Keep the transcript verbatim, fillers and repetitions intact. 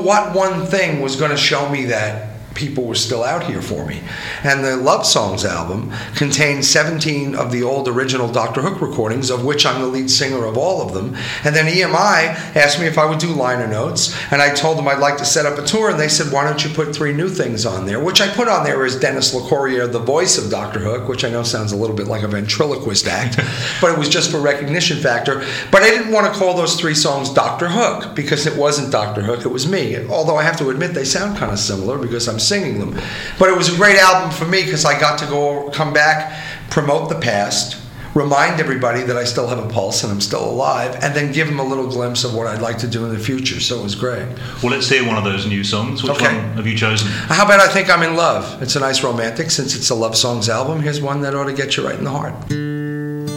what one thing was going to show me that people were still out here for me. And the Love Songs album contained seventeen of the old original Doctor Hook recordings, of which I'm the lead singer of all of them. And then E M I asked me if I would do liner notes, and I told them I'd like to set up a tour, and they said, why don't you put three new things on there? Which I put on there as Dennis LeCourrier, the voice of Doctor Hook, which I know sounds a little bit like a ventriloquist act, but it was just for recognition factor. But I didn't want to call those three songs Doctor Hook, because it wasn't Doctor Hook, it was me. Although I have to admit they sound kind of similar, because I'm singing them. But it was a great album for me because I got to go come back, promote the past, remind everybody that I still have a pulse and I'm still alive, and then give them a little glimpse of what I'd like to do in the future. So it was great. Well, let's hear one of those new songs. Which okay. one have you chosen? How about I Think I'm in Love? It's a nice romantic. Since it's a Love Songs album, here's one that ought to get you right in the heart.